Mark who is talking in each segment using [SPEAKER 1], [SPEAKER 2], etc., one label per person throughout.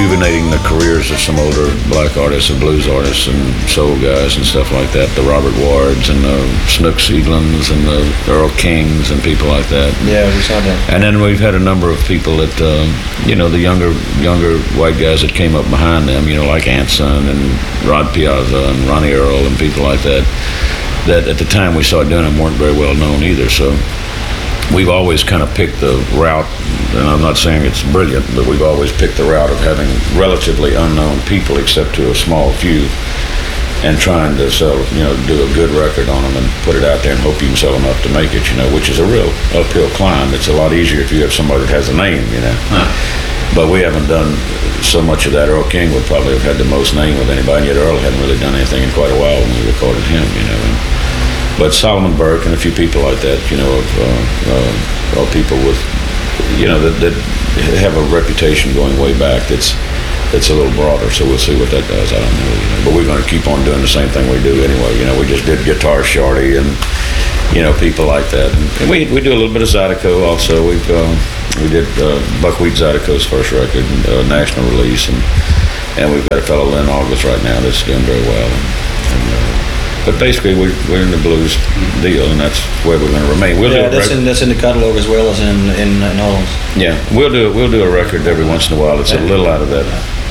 [SPEAKER 1] rejuvenating the careers of some older black artists and blues artists and soul guys and stuff like that. The Robert Wards and the Snooks Eaglins and the Earl Kings and people like that.
[SPEAKER 2] Yeah, we saw that.
[SPEAKER 1] And then we've had a number of people that, the younger white guys that came up behind them, like Anson and Rod Piazza and Ronnie Earl and people like that, that at the time we started doing them weren't very well known either. So we've always kind of picked the route, and I'm not saying it's brilliant, but we've always picked the route of having relatively unknown people, except to a small few, and trying to sell, do a good record on them and put it out there and hope you can sell enough to make it, which is a real uphill climb. It's a lot easier if you have somebody that has a name, But we haven't done so much of that. Earl King would probably have had the most name of anybody, and yet Earl hadn't really done anything in quite a while when we recorded him, But Solomon Burke and a few people like that, are people with, that have a reputation going way back that's a little broader. So we'll see what that does. I don't know. But we're going to keep on doing the same thing we do anyway. We just did Guitar Shorty and, people like that. And we do a little bit of Zydeco also. We did Buckwheat Zydeco's first record, national release, and we've got a fellow Lynn August right now that's doing very well. But basically, we're in the blues deal, and that's where we're going to remain.
[SPEAKER 2] That's in the catalog as well as in Holland.
[SPEAKER 1] Yeah, we'll do a record every once in a while. It's a little out of that.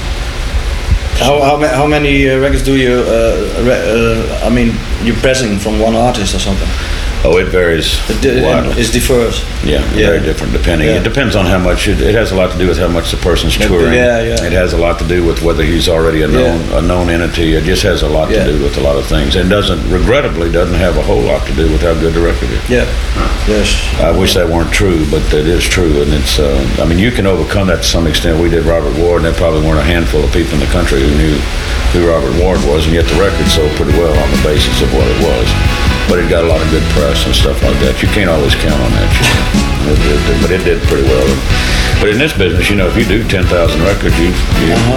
[SPEAKER 2] How many records do you? You're pressing from one artist or something?
[SPEAKER 1] Oh, it varies widely.
[SPEAKER 2] It's differs.
[SPEAKER 1] Yeah, very different depending.
[SPEAKER 2] Yeah.
[SPEAKER 1] It depends on how much. It has a lot to do with how much the person's touring.
[SPEAKER 2] Yeah.
[SPEAKER 1] It has a lot to do with whether he's already a known entity. It just has a lot to do with a lot of things, and regrettably doesn't have a whole lot to do with how good the record is.
[SPEAKER 2] Yeah. Yes.
[SPEAKER 1] I wish that weren't true, but it is true, and it's. You can overcome that to some extent. We did Robert Ward, and there probably weren't a handful of people in the country who knew who Robert Ward was, and yet the record sold pretty well on the basis of what it was. But it got a lot of good press and stuff like that. You can't always count on that, but it did pretty well. But in this business, if you do 10,000 records, you